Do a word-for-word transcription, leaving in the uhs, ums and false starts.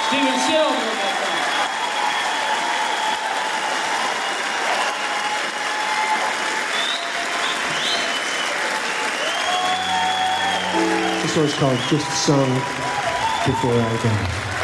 Dimensione! This one's called Just a Song Before I Die.